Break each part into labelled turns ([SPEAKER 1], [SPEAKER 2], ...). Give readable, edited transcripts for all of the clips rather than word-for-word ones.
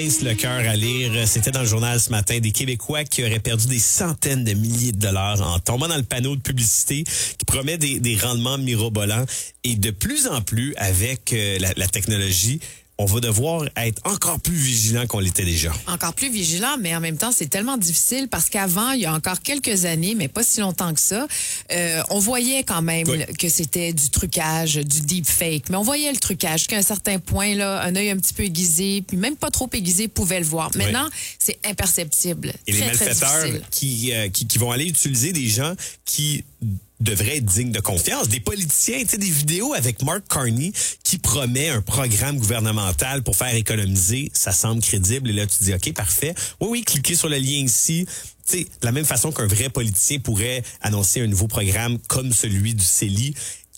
[SPEAKER 1] pince le cœur à lire. C'était dans le journal ce matin des Québécois qui auraient perdu des centaines de milliers de dollars en tombant dans le panneau de publicité qui promet des rendements mirobolants. Et de plus en plus, avec la technologie, on va devoir être encore plus vigilant qu'on l'était déjà.
[SPEAKER 2] Encore plus vigilant, mais en même temps, c'est tellement difficile parce qu'avant, il y a encore quelques années, mais pas si longtemps que ça, on voyait quand même que c'était du trucage, du deepfake. Mais on voyait le trucage qu'à un certain point, là, un œil un petit peu aiguisé, puis même pas trop aiguisé, pouvait le voir. Maintenant, c'est imperceptible.
[SPEAKER 1] Et les malfaiteurs qui vont aller utiliser des gens qui devraient être dignes de confiance. Des politiciens, tu sais, des vidéos avec Mark Carney qui promet un programme gouvernemental pour faire économiser. Ça semble crédible. Et là, tu dis, OK, parfait. Oui, cliquez sur le lien ici. Tu sais, de la même façon qu'un vrai politicien pourrait annoncer un nouveau programme comme celui du CELI.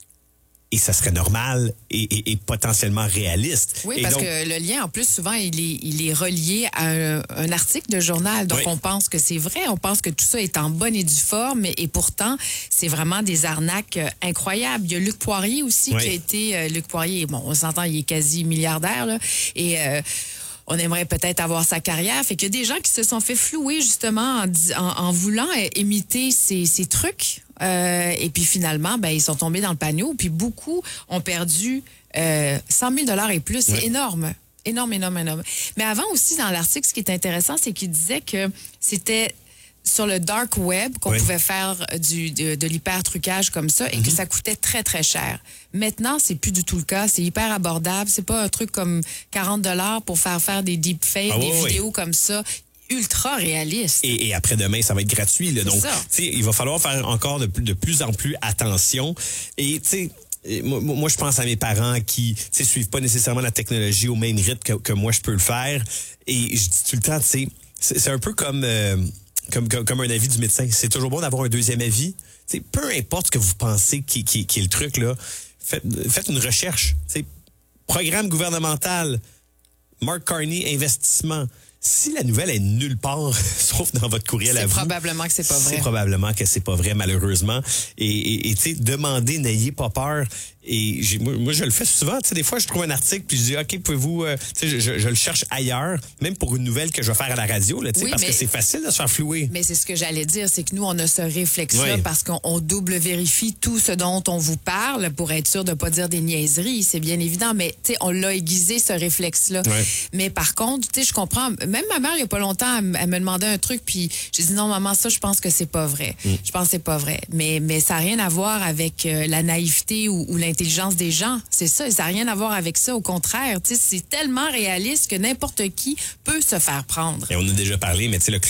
[SPEAKER 1] Et ça serait normal et potentiellement réaliste.
[SPEAKER 2] Oui,
[SPEAKER 1] et
[SPEAKER 2] parce
[SPEAKER 1] donc,
[SPEAKER 2] que le lien, en plus, souvent, il est relié à un article de journal. Donc, on pense que c'est vrai. On pense que tout ça est en bonne et due forme. Et pourtant, c'est vraiment des arnaques incroyables. Il y a Luc Poirier aussi qui a été... Luc Poirier, bon, on s'entend, il est quasi milliardaire, là. Et... on aimerait peut-être avoir sa carrière. Fait qu'il y a des gens qui se sont fait flouer justement en voulant imiter ces trucs. Et puis finalement, ben, ils sont tombés dans le panneau. Puis beaucoup ont perdu 100 000 et plus. C'est énorme. Énorme. Mais avant aussi, dans l'article, ce qui est intéressant, c'est qu'il disait que c'était sur le dark web qu'on pouvait faire de l'hyper-trucage comme ça et que ça coûtait très, très cher. Maintenant, c'est plus du tout le cas. C'est hyper abordable. C'est pas un truc comme 40 $ pour faire des deepfakes, des vidéos comme ça, ultra réalistes.
[SPEAKER 1] Et après-demain, ça va être gratuit. Là. Donc, il va falloir faire encore de plus en plus attention. Et, tu sais, moi, je pense à mes parents qui suivent pas nécessairement la technologie au même rythme que moi, je peux le faire. Et je dis tout le temps, tu sais, c'est un peu comme un avis du médecin. C'est toujours bon d'avoir un deuxième avis. T'sais, peu importe ce que vous pensez qui est le truc, là, faites une recherche. T'sais, programme gouvernemental, Mark Carney, investissement. Si la nouvelle est nulle part, sauf dans votre courriel à vous...
[SPEAKER 2] C'est probablement que c'est pas vrai.
[SPEAKER 1] C'est probablement que c'est pas vrai, malheureusement. Et tu sais, demandez, n'ayez pas peur. Et moi, je le fais souvent. Tu sais, des fois, je trouve un article puis je dis, OK, pouvez-vous... tu sais, je le cherche ailleurs, même pour une nouvelle que je vais faire à la radio, là, tu sais, parce que c'est facile de se faire flouer.
[SPEAKER 2] Mais c'est ce que j'allais dire, c'est que nous, on a ce réflexe-là parce qu'on double vérifie tout ce dont on vous parle pour être sûr de pas dire des niaiseries. C'est bien évident, mais tu sais, on l'a aiguisé, ce réflexe-là. Mais par contre, tu sais, je comprends... Même ma mère, il y a pas longtemps, elle me demandait un truc, puis j'ai dit non, maman, ça, je pense que c'est pas vrai. Je pense que c'est pas vrai. Mais ça n'a rien à voir avec la naïveté ou l'intelligence des gens. C'est ça, ça n'a rien à voir avec ça. Au contraire, tu sais, c'est tellement réaliste que n'importe qui peut se faire prendre.
[SPEAKER 1] Et on a déjà parlé, mais tu sais, le